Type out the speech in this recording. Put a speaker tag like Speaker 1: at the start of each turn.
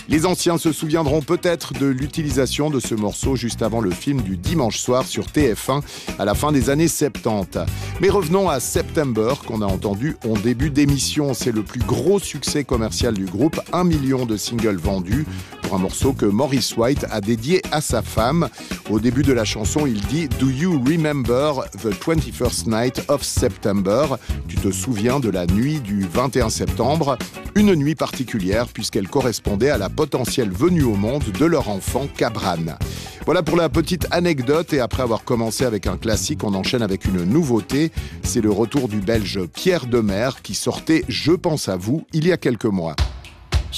Speaker 1: Les anciens se souviendront peut-être de l'utilisation de ce morceau juste avant le film du dimanche soir sur TF1 à la fin des années 70. Mais revenons à September qu'on a entendu en début d'émission. C'est le plus gros succès commercial du groupe, 1 million de singles vendus pour un morceau que Maurice White a dédié à sa femme. Au début de la chanson, il dit « Do you remember the 21st night of September » Tu te souviens de la nuit du 21 septembre, une nuit particulière puisqu'elle correspondait à la potentielle venue au monde de leur enfant Cabran. Voilà pour la petite anecdote, et après avoir commencé avec un classique, on enchaîne avec une nouveauté. C'est le retour du Belge Pierre Demers qui sortait « Je pense à vous » il y a quelques mois.